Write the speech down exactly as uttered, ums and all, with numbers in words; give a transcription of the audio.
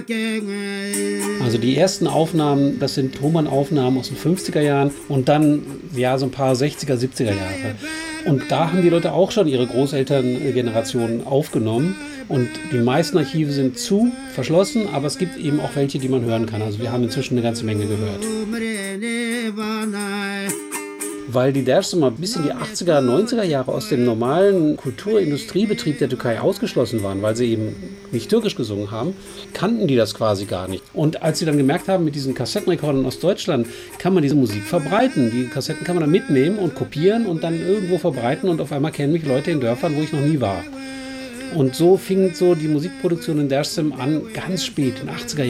Also die ersten Aufnahmen, das sind Thomann-Aufnahmen aus den fünfziger Jahren und dann ja so ein paar sechziger, siebziger Jahre. Und da haben die Leute auch schon ihre Großelterngenerationen aufgenommen. Und die meisten Archive sind zu, verschlossen, aber es gibt eben auch welche, die man hören kann. Also wir haben inzwischen eine ganze Menge gehört. Weil die Dersimler bis in die achtziger, neunziger Jahre aus dem normalen Kulturindustriebetrieb der Türkei ausgeschlossen waren, weil sie eben nicht türkisch gesungen haben, kannten die das quasi gar nicht. Und als sie dann gemerkt haben, mit diesen Kassettenrekordern aus Deutschland kann man diese Musik verbreiten. Die Kassetten kann man dann mitnehmen und kopieren und dann irgendwo verbreiten und auf einmal kennen mich Leute in Dörfern, wo ich noch nie war. Und so fing so die Musikproduktion in Dersim an, ganz spät, in den achtziger Jahren.